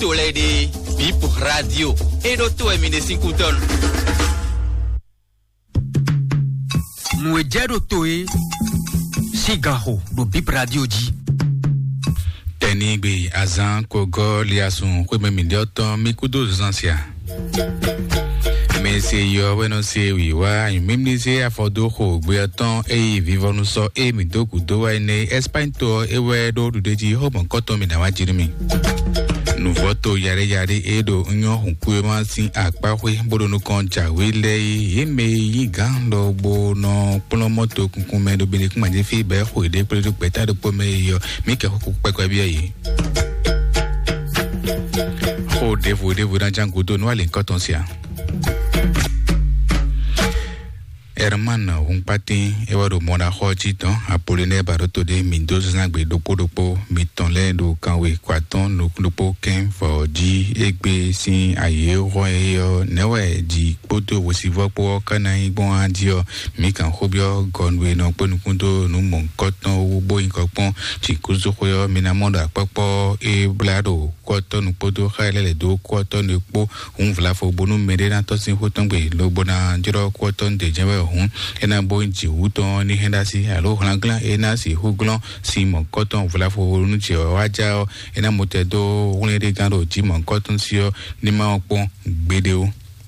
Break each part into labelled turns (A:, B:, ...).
A: tolede Bip Radio e do to emine sinkuton
B: Mwejedo toe Sigaho do Bip Radio ji
C: Tenigbe azan kogo liasun kweme milioton mikudo zansia Mais c'est yo bueno c'est oui wa même les afodo ko gbeotan e vivonu so e mi doku do wa ne Espagne to e we do deji ho bon koton mi na wa jirimi nous voto yare edo nyo hunku ma sin apahwe bodo no kon jawe le e me yi gan lo bo no polo moto kunkun me do bele kuma je fi be ho de pe do peta do po me yo mi ke ko pe ko bi yi ho de vo dan jango do no ale koton sia Hermana un patin ewado mona hoji ton Apollinaire baroto de Mendoza nagbe dopo miton le do kanwe kwaton no dopo ken for ji egbe sin aye ro eyo newe ji poto wosivo po kana igbon adio mi kan hobio gonwe no ponukundo no mon koton wo inkopon ti kuzo koyo minamondo apopo e blado koton no poto khale do koton no po un vlafo bonu medena to sin hotongbe lo bona jiro koton de jewe ena boinji uton ni hendasi alo hangla ena si huglon si mon koton vla fo nu che waja ena motedo unere gando ji mon koton sio ni ma opon gbedeo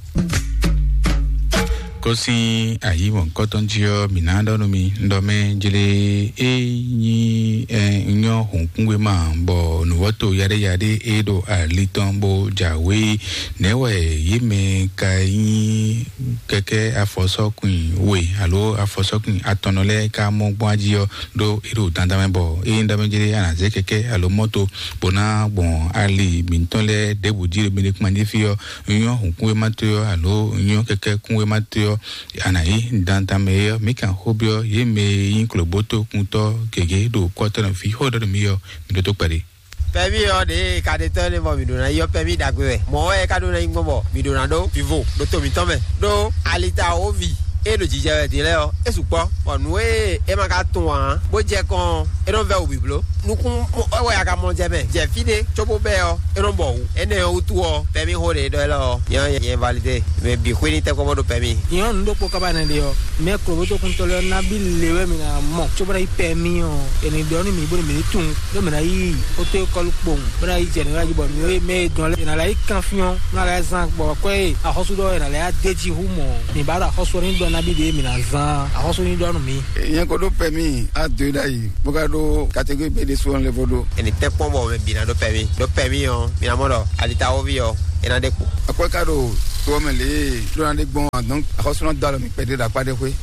C: kosi ayi mon koton jio minando no mi ndome jile enyi nyo hunkunwe ma bo no woto yade edo aliton bo jawe newe yime kai keke afosokun we alo afosokun atonole ka mo gbajio do edo tandame bo ndame jile anaze keke alo moto bona bon ali mintonle debujire bine kumanje fio nyo hunkunwe matio alo nyo keke kunwe matio anai dantame mika hobio yeme inkloboto kunto kege do kwatana fi hodo miyo midoto pare
D: Pemi yo de kadetole mo midona yo pemi dagwe mo e kadona ingbo midona do vivo do to mitome do alita ovi e lo jije de le o esupo onu e ma ka tun an bo je kan e don ve obiblo nukun o ya ka mo je be je fide chobo be o e don bo ene o tu o pemi ho de do lo yan valide me bi kwini te ko mo do pemi
E: yon ndo po ka ba ne de o me ko bo to kun to le na bi lewe mi na mo chobo ra pemi o ene do ni mi bo mi tun do me na yi o te ko lu pon bra yi general bo mi me don le na la yi confiant na la zan bo ko e a hosu do na le a deji humo ni ba ra hosu ni do na bi de mi na zan a hosu ni do no mi
F: yan ko do pemi a de dai bo ka do category be de so le vodo
D: ene te pon bo me bi na do pemi o mi na mo do alita ovi o ena de ko
F: akwa ka do to me le do na de gbon donc a hosu no dalo mi pe de da pa de kwe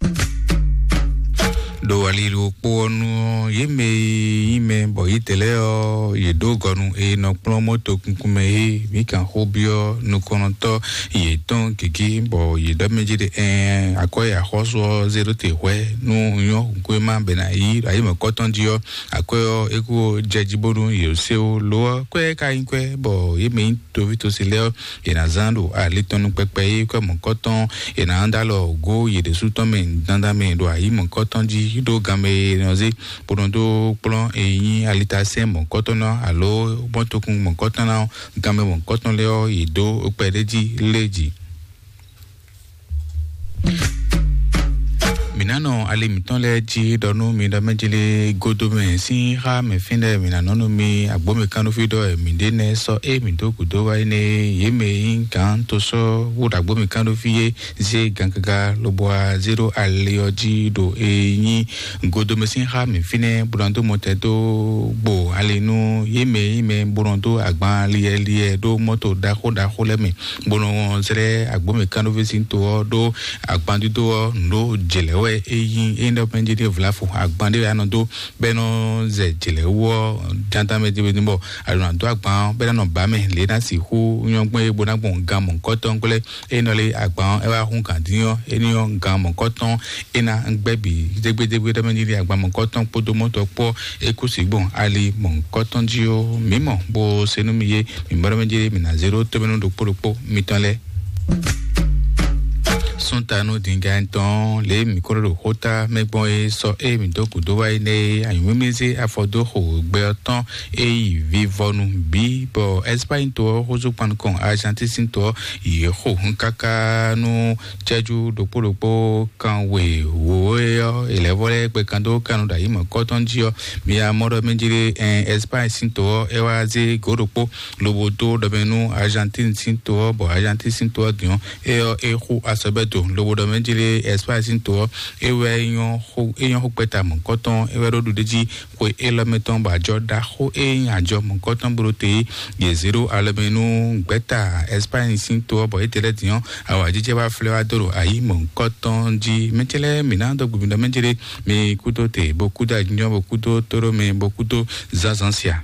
C: do alilu ponu yeme bo iteleo yedo gonu e no promoto kunkume e mi kan hobio no kononto yeton kiki bo yedamejide akoya hoso 0 te hwe no nyo kwema benai ayi mo kotondio akoyo eko jejibonu yoseo lo kwe kainkwe bo yeme to vito sileo yenazando aliton pepe ko mo koton yenandalo go yedesu tome ndandame do ayi mo kotonji do game nozi ponondo plan eyin alita se mon kotono alo bontokun mon kotono game mon koton leo ido opedeji leji minano ale mitonle ji donu mi da mejele godome si ha me finde minano no mi agbome kanu fido mi de ne so e mi do kudo wa ne yeme in kan to so wo da agbome kanu fiye ze gangaga loboa 0 ale oji do eyin godome si ha me fine burando motedo bo ale nu yeme burando agban liye do moto da ho le mi bono zere agbome kanu fi sin to do agban do no jelewe eyin independent vlafo agbande anodo beno ze jelewo janta meje bo alonado agban beno ba me le na si hu yongbon ebo na gbon gamon koton kole enole agban e wa hun kan diyan eniyan gamon koton ena ngbebi degbedegbe demenile agban mon koton podo moto po ekusigbon ali mon koton jio mimo bo senumiye mi mbara meje mi na 0 to beno do poropo mitanle Asuntano dinganton le mikoro hota megboe so mindoku dowa ne ayumimize afodoho gbeotan vivonu bi bo Espagne to hozo pankon Argentine to yeho nkaka no cheju dopolopo kanwe wo elevole pe kando Canada yimo kotonjio mi amoro menjire Espagne sinto ewaze goropo loboto dobenu Argentine sinto bo Argentine sinto dion eho asabeto lobodo menjire Espagne sinto ewe yon ho peta mon koton ewe rodu deji ko elemeton ba joda ho ajo mon koton brote ye 0 alemenu beta Espagne sinto bo etele dion awajije ba fleur adoro ayi mon koton ji metele minando gubindo menjire me kudote beaucoup d'agnon beaucoup de toro mais beaucoup de zazancia.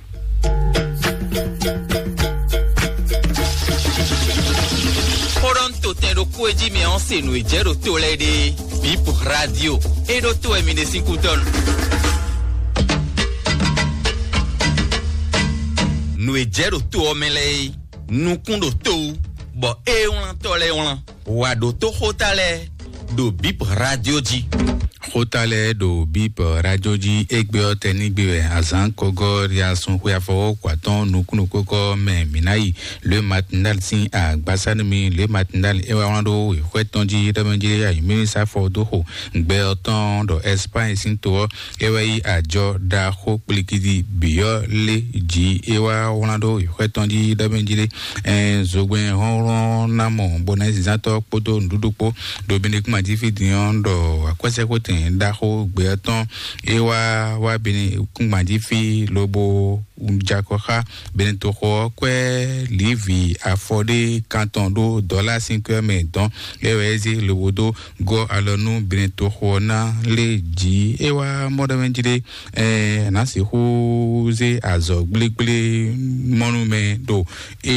A: Toronto tendo kueji me onse no ejero tolede Bip Radio edo to emine 5 ton no ejero to omele nukundo to bo eon tole on wado to hotale do Bip Radio ji
C: Hotale do Bip Radio ji egbe tenigbe azan kogo riasun kuyafo kwaton nukunu koko me minai le matinal sin agbasanmi le matinal ewando kwetonji remenjire ay minisa fodoho gbe oton do Espagne sinto ewei ajo da ho plikidi biyo le ji ewa wando kwetonji remenjire zogben horon namo bonesi zato poto ndudupo do benek majifi dion do akwese kote daho gbeton ewa wa bini kungmaji fi lobo unjakoha benito ho kwe livi afode canton do $5 meton lewezi lobodo go alonu benito ho na leji ewa modavenjide nasi huze azo gbligbli monument do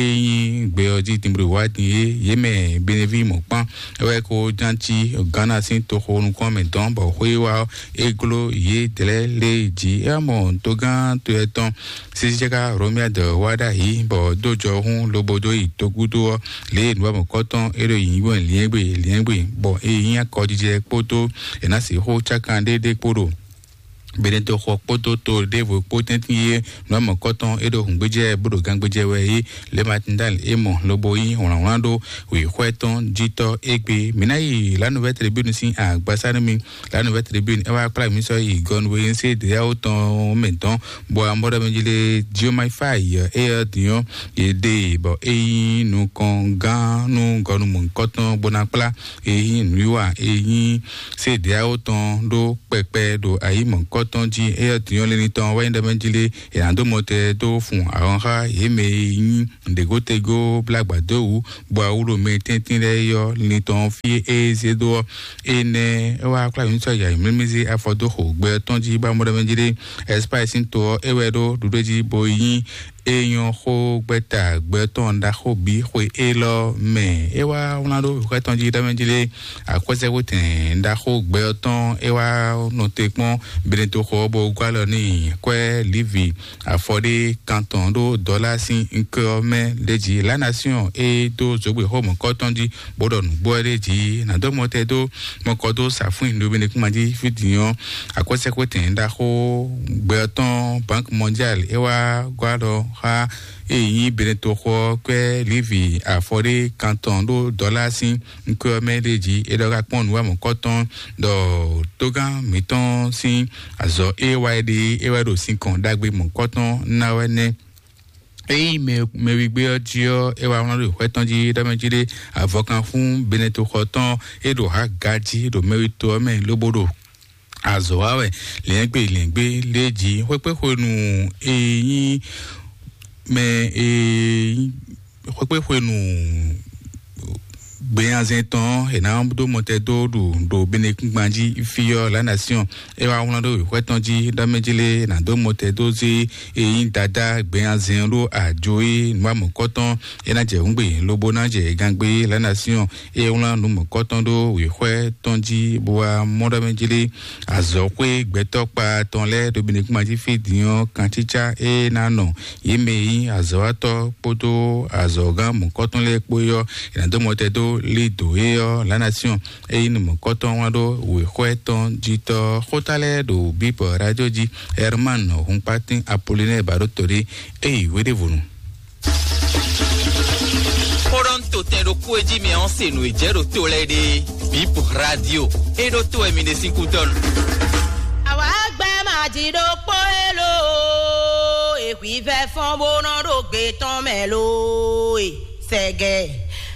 C: gbeoji timbru wadi yeme benevi mopan ewe ko janchi Ghana sin to ho nko meton bo wa eglo ye tele leji amon togan to eton sijega romia de wada hi bo dojo hun lobodo itogudo le nwa mo koton ero yin won liengbe bo eyin akojije poto enasi ho chakande de poro benito ho poto to devo potentier no mo koton edo ngbeje bodo gangbeje we le matindal emo loboyi onrando we hweton jito egbe minayi la nouvelle tribune sin agbasarmi la nouvelle tribune ewa kla mi so igon we se de auton menton bo amboda menjile jiomai fai dion ye de bo nu kongan nu gonu mon koton bonakla nuwa se de auton do pepe do ayi mon tonji dion le niton wa inde menjile ando mote do fun aronha yeme de gotego blagba do bo awuro me tintin le yo niton fi ezedo ene wa kla mi so ya mimizi afodo ho gbe tonji ba mo de menjile espace to ewedo dudeji boyin eyon ho gbeta gbeton da ho bi ho elo me ewa unado kwetonji da menjile akwese woten da ho gbeton ewa no tekpon benito ho bo gwalo ni kwe livi afode canton do $5 nkome leji la nation e do zogbe ho mo kotonji bodon boreji na do mote do mokodo safun ndo benek maji fidion akwese woten da ho gbeton bank mondial ewa gwalo ha benito ho kwe livi afode canton do $5 nkome leji edoga pon wa mo koton do togan miton sin azo EYD ewedo 5 dagbe mo koton na wene me wigbe ojo ewa won lo hwetonji damejide avokan fun benito hoton edo ha gaji do merito me lobodo azo awe lengbe leji wepe honu eyin me wepe honu Béanzeton et Namdo Montedo do Benekungbanji Fio la nation et Wawando Wetonji Damejile Nando Montedo zi et Dada Béanzendo a Joey Nwamo Koton et Nadje Ungbe Lobonanje Gangbe la nation et Wawando Mokoton do Wetonji Boa Mondamejile Azokwe Betokpa Tonle de Benekungbanji Fidion Kanticha et Nanon Yemei Azoato Poto Azogan Mokoton le Poyo et Nando Montedo do le do la nation e ni mo koton wa do we kweton jito hotale do bip radio ji Herman hun patin Apollinaire Barotori e we de vunu
A: Toronto tem do Coedi me onse no Ejero Tolede Bip Radio e do to emine 5 ton
G: Awa gbe ma ji do poelo e wi ve fon bono do gbe ton melo e sege